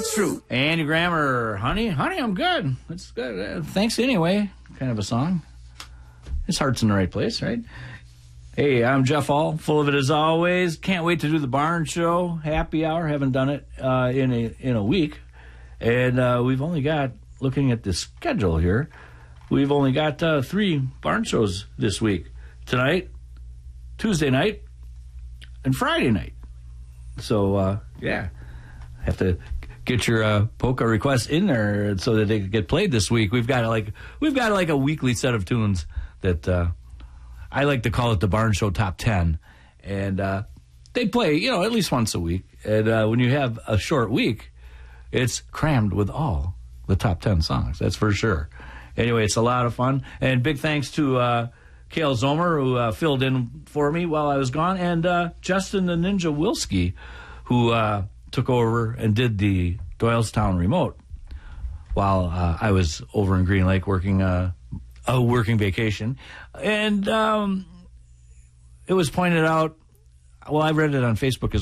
true. Andy Grammer, honey, I'm good. That's good. Thanks anyway. Kind of a song. His heart's in the right place, right? Hey, I'm Jeff All, full of it as always. Can't wait to do the Barn Show happy hour. Haven't done it in a week, and we've only got, looking at the schedule here, we've only got 3 Barn Shows this week: tonight, Tuesday night, and Friday night. So yeah, have to get your polka requests in there so that they can get played this week. We've got like a weekly set of tunes that I like to call it the Barn Show Top 10, and they play at least once a week. And when you have a short week, it's crammed with all the top 10 songs. That's for sure. Anyway, it's a lot of fun, and big thanks to Kale Zomer, who filled in for me while I was gone, and Justin the Ninja Wilski, who took over and did the Doylestown remote while I was over in Green Lake working a working vacation. And it was pointed out, well, I read it on Facebook as